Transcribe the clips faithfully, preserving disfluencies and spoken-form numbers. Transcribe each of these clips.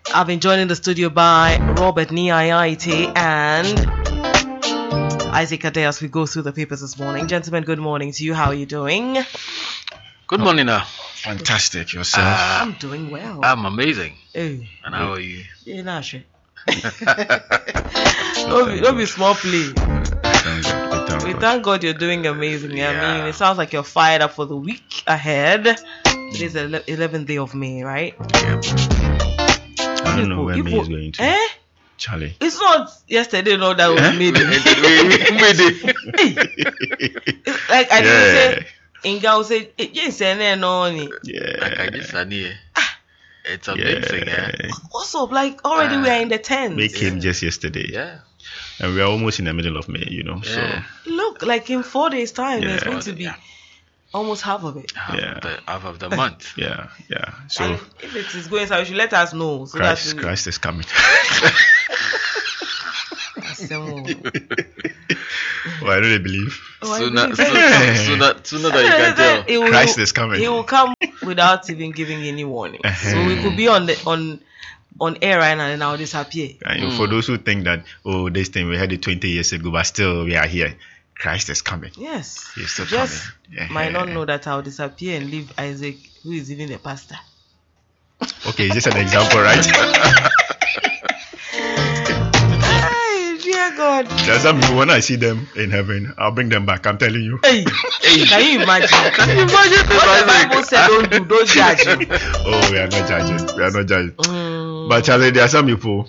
I've been joined in the studio by Robert Niayaite and Isaac Ade as we go through the papers this morning. Gentlemen, good morning to you. How are you doing? Good morning now. Fantastic. Yourself? Uh, I'm doing well. I'm amazing. Hey. And how are you? Yeah, nah, sure. Don't be, don't be small play. Thank God. We thank We God. thank God you're doing amazing. I Yeah. mean, it sounds like you're fired up for the week ahead. It is the eleventh day of May, right? I don't know where You May put- is going to. Eh? Charlie. It's not yesterday, no, that was Eh? made. We made it. It's like I didn't Yeah. say. Inga will say, "Eh, you say no, no, no." Like I Yeah. just said here. It's amazing, yeah. Yeah. What's up? Like already we are in the tens. May came just yesterday. Yeah. And we are almost in the middle of May, you know. Yeah. Look, like in four days' time, Yeah. it's going to be Yeah. almost half of it. Half, Yeah. of the, half of the month. So, yeah, yeah. And So, if it is going, so you should let us know. So Christ, that we- Christ is coming. Asemo. Well, I don't believe. Oh, I Sooner, believe sooner, Yeah. sooner, sooner than you can tell. It will- Christ is coming. He will come without even giving any warning. Uh-huh. So we could be on the on on air right now and I'll disappear. And Mm. for those who think that, oh, this thing we had it twenty years ago, but still we are here. Christ is coming. Yes. He's still Just coming. Yeah. might not know that I'll disappear and leave Isaac, who is even the pastor. Okay, it's just an example, right? Hey, dear God. There's some people, when I see them in heaven, I'll bring them back. I'm telling you. Hey, can you imagine? Can you imagine this, What the Isaac? Bible said, don't do, don't judge. Oh, we are not judging. We are not judging. Mm, But Charlie, there are some people,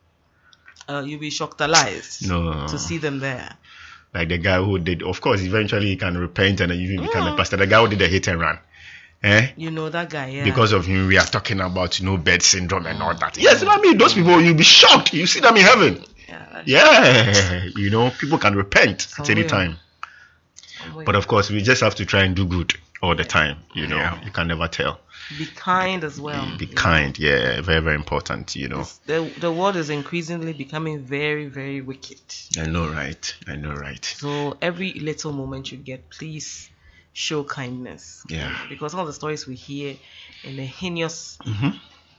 uh, you'll be shocked alive no, to see them there. like the guy who did, of course, eventually he can repent and even become a Mm. pastor. The guy who did the hit and run. Eh? You know that guy, yeah. Because of him, we are talking about, you know, bed syndrome and all that. Yes, I mean, those people, you'll be shocked. You see them in heaven. yeah, that's Yeah, you know, people can repent at any Somewhere. time. somewhere. But of course, we just have to try and do good all the time. You know, Yeah. you can never tell. Be kind as well. Be kind, yeah, very, very important. You know, It's- The, the world is increasingly becoming very, very wicked. I know, right? I know, right? So every little moment you get, please show kindness. Yeah. Because some of the stories we hear and the heinous Mm-hmm.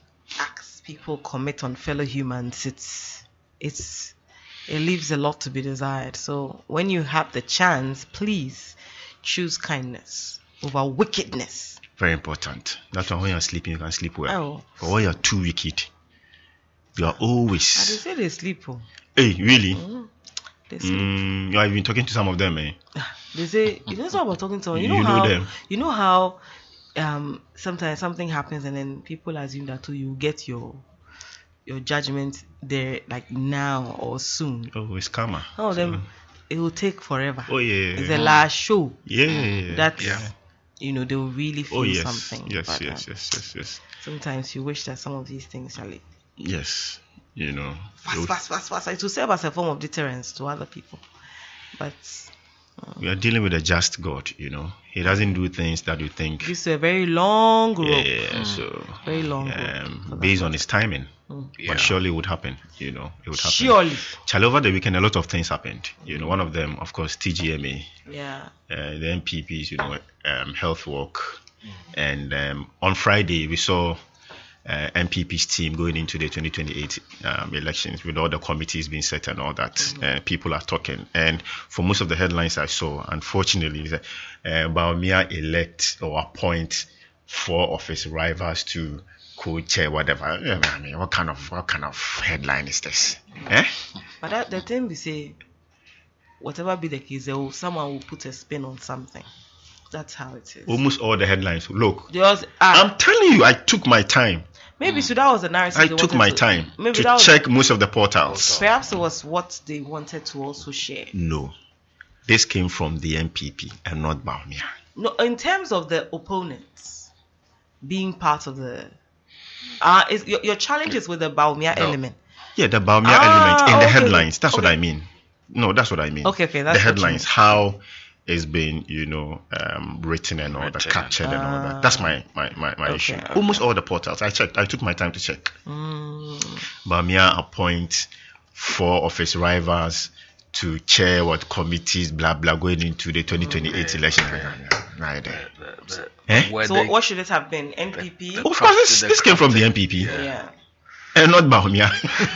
acts people commit on fellow humans, it's it's it leaves a lot to be desired. So when you have the chance, please choose kindness over wickedness. Very important. That's why when you're sleeping, you can sleep well. Oh. But when you're too wicked, you are I did always. say they sleep. Oh. Hey, really? They sleep. Mm, you have been talking to some of them, eh? They say, you know what about talking to them? You know You know how them. you know how um sometimes something happens and then people assume that oh, you get your your judgment there like now or soon. Oh, it's karma. Some of them it will take forever. Oh yeah. It's the last show Yeah. that Yeah. you know they will really feel Oh yes. something. Yes, But, yes, um, yes, yes, yes. Sometimes you wish that some of these things are like Yes. You know. fast, fast, fast, fast. Like, to serve as a form of deterrence to other people. But We are dealing with a just God, you know. He doesn't do things that you think. this is a very long road. Yeah, so Very long road um, for that based on his timing. Yeah. But surely it would happen, you know. It would happen. Surely. Charlie, over the weekend, a lot of things happened. You know, one of them, of course, T G M A, Yeah. uh, the M P Ps, you know, um, health walk. And um, on Friday, we saw uh, M P P's team going into the twenty twenty-eight um, elections with all the committees being set and all that. Uh, people are talking. And for most of the headlines I saw, unfortunately, is that, uh, Baumia elect or appoint four of his rivals to co-chair, whatever. I mean, what kind of what kind of headline is this? Eh? But that, the thing we say, whatever be the case, there will, someone will put a spin on something. That's how it is. Almost all the headlines. Look, Just, ah, I'm telling you, I took my time. maybe so that was the narrative. I they took wanted my to- time Maybe to that was, check most of the portals. perhaps it was what they wanted to also share. No, this came from the M P P and not Baumia. No, in terms of the opponents being part of the, uh, is your, your challenge is with the Baumia element. Yeah, the Baumia Ah, element in the okay, headlines. That's what okay. I mean. No, that's what I mean. Okay, okay, that's the what you headlines. mean. How it's been, you know, um, written and all that, Written. captured and all Ah. that. That's my my my, my Okay, issue. okay. Almost all the portals. I checked. I took my time to check. Mm, Baumia appoint four of his rivals to chair what committees, blah blah, going into the twenty twenty-eight election. Right there. The- the- Eh? where so they- what should it have been? N P P? the- Of course, this, this came from the M P P. Yeah. And not Bawumia.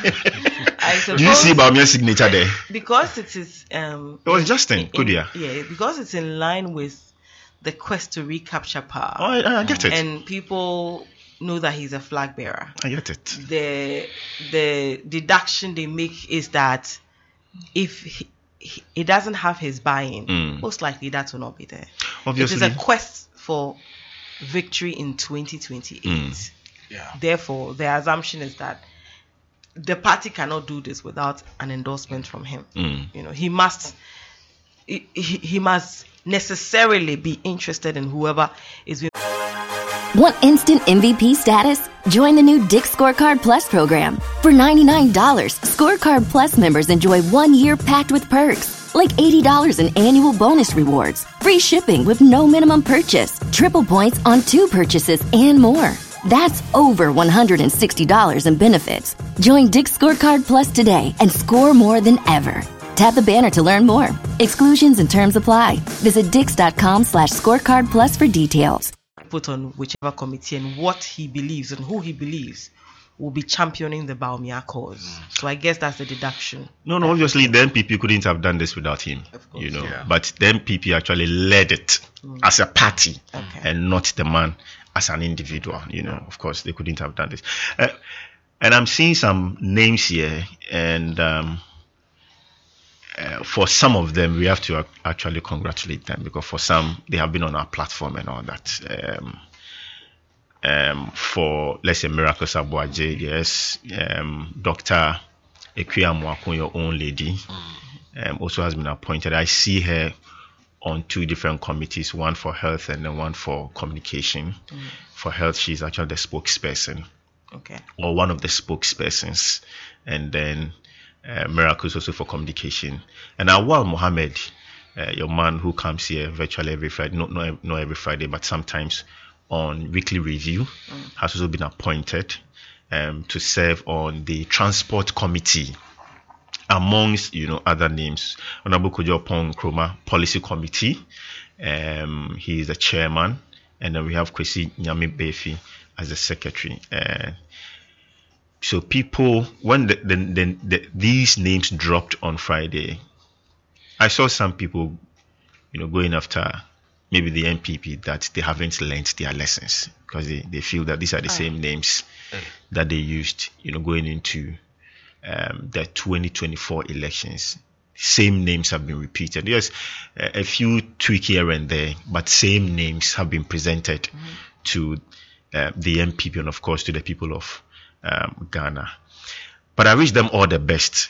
I suppose Do you see Bawumia's signature there? because it is um It was Justin in- Kudia. yeah, because it's in line with the quest to recapture power, Oh, I, I get it. and people know that he's a flag bearer. I get it. The the deduction they make is that if he, he, he doesn't have his buy-in, Mm. most likely that will not be there. Obviously. It is a quest for victory in twenty twenty-eight. Mm. Yeah. Therefore, the assumption is that the party cannot do this without an endorsement from him. Mm. You know, he must he, he he must necessarily be interested in whoever is. Want instant M V P status? Join the new Dick's Scorecard Plus program. For ninety-nine dollars, Scorecard Plus members enjoy one year packed with perks, like eighty dollars in annual bonus rewards, free shipping with no minimum purchase, triple points on two purchases, and more. That's over one hundred sixty dollars in benefits. Join Dick's Scorecard Plus today and score more than ever. Tap the banner to learn more. Exclusions and terms apply. Visit dix.com slash scorecard plus for details. Put on whichever committee and what he believes and who he believes will be championing the Bawumia cause. So I guess that's the deduction. No, no, obviously the N P P couldn't have done this without him. Of course. You know, Yeah. but the N P P actually led it as a party Okay. and not the man as an individual. You know, of course, they couldn't have done this. Uh, and I'm seeing some names here, and um, uh, for some of them, we have to ac- actually congratulate them, because for some, they have been on our platform and all that. Um, um, for, let's say, Miracle Sabuaje, yes, um, Doctor Ekwia Mwakun, your own lady, um, also has been appointed. I see her on two different committees, one for health and then one for communication. For health, she's actually the spokesperson, Okay. or one of the spokespersons, and then uh, Miracles also for communication. And Awal Mohammed, uh, your man who comes here virtually every Friday, not, not, not every Friday, but sometimes on weekly review, has also been appointed um, to serve on the transport committee, amongst, you know, other names. Honorable Kojo Pong Nkrumah Policy Committee, um, he is the chairman, and then we have Kwesi Nyame Befi as the secretary. Uh, so people, when the, the, the, the, these names dropped on Friday, I saw some people, you know, going after maybe the N P P that they haven't learnt their lessons, because they, they feel that these are the same names that they used, you know, going into um, the twenty twenty-four elections. Same names have been repeated. Yes, a, a few tweak here and there, but same names have been presented mm-hmm. to uh, the N P P and, of course, to the people of um, Ghana. But I wish them all the best.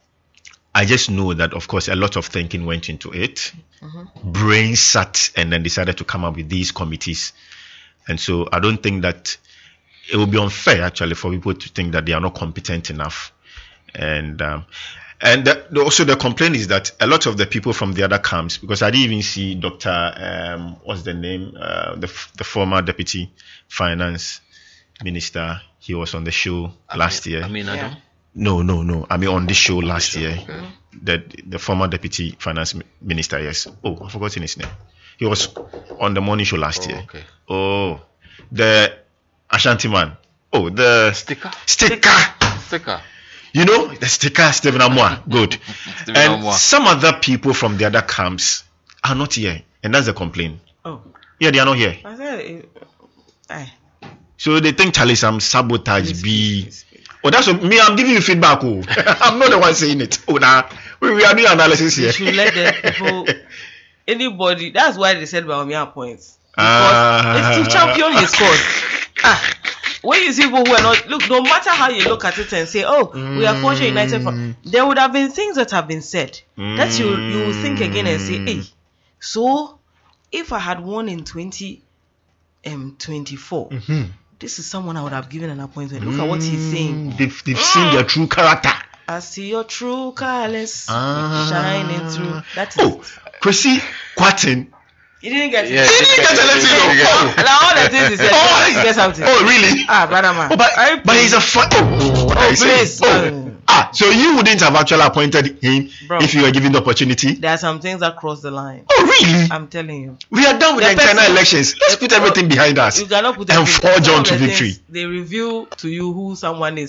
I just know that, of course, a lot of thinking went into it. Mm-hmm. Brains sat and then decided to come up with these committees. And so I don't think that it would be unfair, actually, for people to think that they are not competent enough. And um, and the, the, also the complaint is that a lot of the people from the other camps, because I didn't even see Doctor Um, what's the name, uh, the the former deputy finance minister. He was on the show I last mean, year. I mean, I Yeah. don't. No, no, no. I mean, on this show last show, year, okay. the the former deputy finance mi- minister. Yes. Oh, I've forgotten his name. He was on the morning show last Oh, year. okay. Oh, the Ashanti man. Oh, the Sticker. sticker. Sticker. You know, the sticker, Stephen Amwa. Good. Stephen And Amwa. some other people from the other camps are not here. And that's the complaint. Oh, Yeah, they are not here. I said, it, aye. So they think Charlie some sabotage Please, be. please, please. Oh, that's what, me, I'm giving you feedback. Oh. I'm not the one saying it. Oh, nah. We, we are doing analysis You here. should let the people, anybody. That's why they said Bawumia points, because Ah. it's to champion his cause. Ah, when you see people who are not, look, no matter how you look at it and say, oh, we are Culture United, from, there would have been things that have been said that you you will think again and say, hey, so if I had won in twenty twenty-four, this is someone I would have given an appointment. Look at what he's saying. They've, they've seen their true character. I see your true colors Ah. shining through. That is. Oh, Chrissy Quatin. You didn't get it. Yeah, He didn't get a yeah, letter. yeah, Oh, Now all the things he said, Oh, you get something. Oh, really? Ah, brother man. Oh, but, I- but he's a fun. Oh, oh, what Oh, are you saying? please, Oh. man. Ah, so you wouldn't have actually appointed him Bro. if you were given the opportunity? There are some things that cross the line. Oh, really? I'm telling you. We are done with The the internal person- elections. Let's put everything behind us You cannot put and everything- forge some on of to the victory. things, they reveal to you who someone is.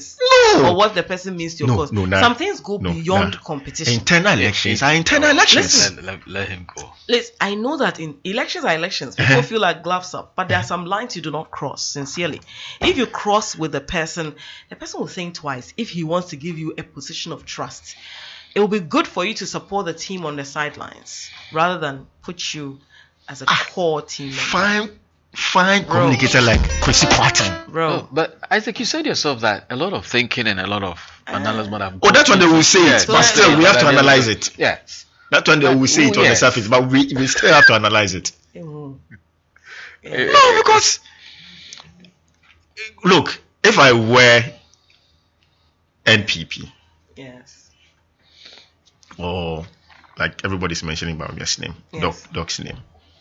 No. or what the person means to your No, cause. no, nah. Some things go No, beyond nah. competition. Internal elections are internal elections. Listen. Let, let, let him go. Listen, I know that in elections are elections. People feel like gloves up, but there are some lines you do not cross, sincerely. If you cross with the person, the person will think twice if he wants to give you a position of trust. It will be good for you to support the team on the sidelines rather than put you as a core team member. Fine, fine Bro. communicator like Chrissy Quarton. Bro, Oh, but Isaac, you said yourself that a lot of thinking and a lot of analysis might have. Oh, that's when they will say it, Yes, but yes, still, yes, we have but to at the end analyze of- it. Yes. That's when they will say it on the Yes. surface, but we, we still have to analyze it. mm, No, because look, if I were N P P yes. or like everybody's mentioning Bawumia's name, Yes. Doc, Doc's name,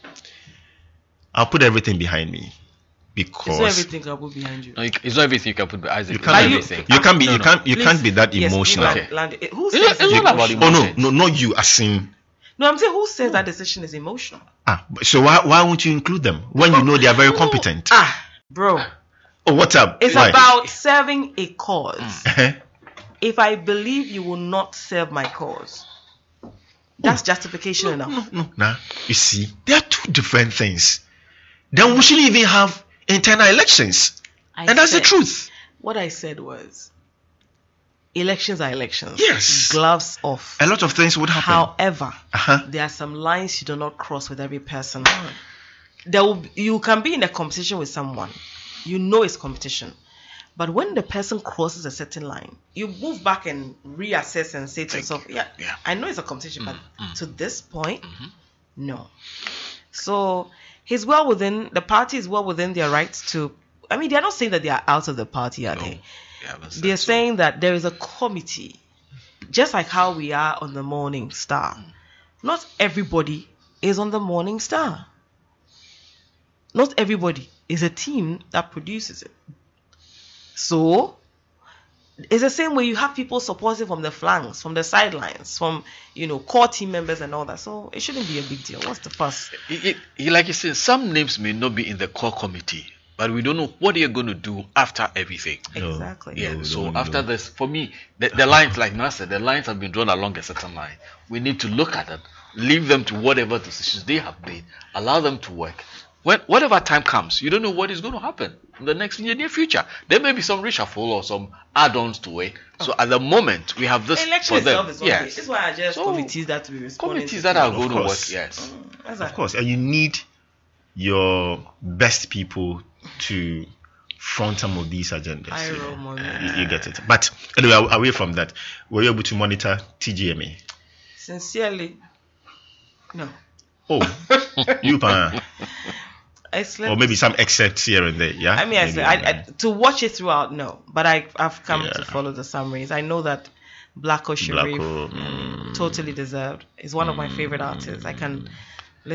I'll put everything behind me It's because not everything I put behind you. No, you- it's not everything you can put, but Isaac. you it's can't, not Are you- everything. you can't be, No, you no. can't, you Please, can't be that yes, emotional. Land- Land- Who It's says not- it's it's not about emotional? Oh no, emotion. no, not you. As in, No, I'm saying who says that decision is emotional? ah, so why why won't you include them when you know they are very competent? Ah, bro. Oh, what's up? It's Why? about serving a cause. Eh? If I believe you will not serve my cause, that's justification enough. No, no, nah. You see, there are two different things. Then we shouldn't even have internal elections, I and that's the said- truth. What I said was, elections are elections. Yes. Gloves off. A lot of things would happen. However, Uh-huh. there are some lines you do not cross with every person. There will, you can be in a competition with someone. You know it's competition. But when the person crosses a certain line, you move back and reassess and say to yourself, yeah, yeah. I know it's a competition, but to this point, no. So he's well within, the party is well within their rights to, I mean, they're not saying that they are out of the party, are No, they? they haven't said They're so. saying that there is a committee, just like how we are on the Morning Star. Not everybody is on the Morning Star. Not everybody is a team that produces it. So it's the same way you have people supporting from the flanks, from the sidelines, from, you know, core team members and all that. So it shouldn't be a big deal. What's the fuss? It, it, it- like you said, some names may not be in the core committee, but we don't know what you're going to do after everything. No. Exactly. Yeah, No, so no, after no. this, for me, the, the lines, like Nana said, the lines have been drawn along a certain line. We need to look at it, leave them to whatever decisions they have made, allow them to work. When whatever time comes, you don't know what is going to happen in the next in the near future. There may be some reshuffle or some add-ons to it. So at the moment, we have this Election for them. itself is okay. Yes. This is why I just So, committees that to be responding Committees to that are people. going to work, course. yes. That's Of a- course, and you need your best people to front some of these agendas. I you, roll know. money. You- you get it. But anyway, aw- away from that, were you able to monitor T G M A? Sincerely, no. Oh, you pa. I slept. Or maybe some excerpts here and there. Yeah. I mean, I, Maybe, slept, I, I um, to watch it throughout, no. But I, I've come Yeah. to follow the summaries. I know that Blacko Sharif, Blacko, mm, totally deserved. Is one of my favorite artists. I can